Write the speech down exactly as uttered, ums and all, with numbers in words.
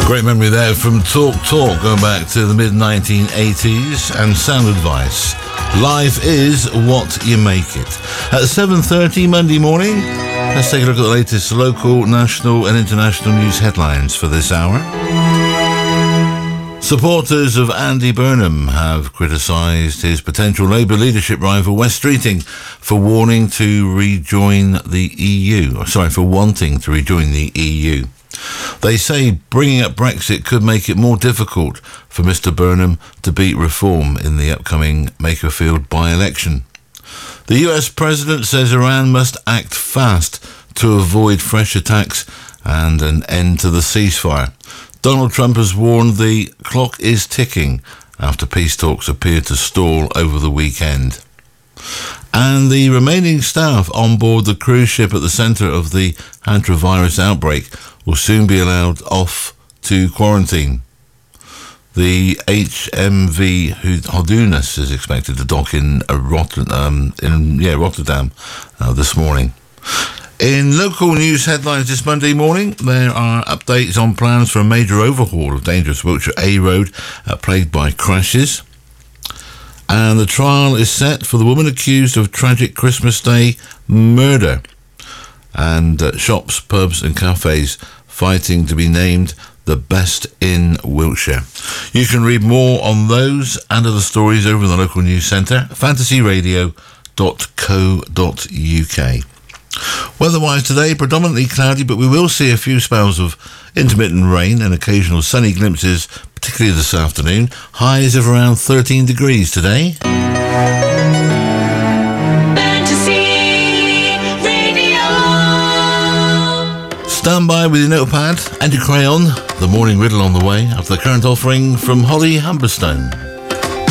Great memory there from Talk Talk, going back to the mid nineteen eighties, and Sound Advice. Life is what you make it. At seven thirty Monday morning, let's take a look at the latest local, national and international news headlines for this hour. Supporters of Andy Burnham have criticised his potential Labour leadership rival Wes Streeting for wanting to rejoin the E U. Sorry, for wanting to rejoin the E U. They say bringing up Brexit could make it more difficult for Mr Burnham to beat Reform in the upcoming Makerfield by-election. The U S President says Iran must act fast to avoid fresh attacks and an end to the ceasefire. Donald Trump has warned the clock is ticking after peace talks appeared to stall over the weekend. And the remaining staff on board the cruise ship at the centre of the hantavirus outbreak will soon be allowed off to quarantine. The H M V Honduras is expected to dock in uh, Rotterdam, in yeah Rotterdam uh, this morning. In local news headlines this Monday morning, there are updates on plans for a major overhaul of dangerous Wiltshire A Road, uh, plagued by crashes. And the trial is set for the woman accused of tragic Christmas Day murder. And uh, shops, pubs and cafes fighting to be named the best in Wiltshire. You can read more on those and other stories over in the local news centre, fantasy radio dot co dot uk. Weather-wise today, predominantly cloudy, but we will see a few spells of intermittent rain and occasional sunny glimpses, particularly this afternoon. Highs of around thirteen degrees today. Stand by with your notepad and your crayon. The morning riddle on the way after the current offering from Holly Humberstone.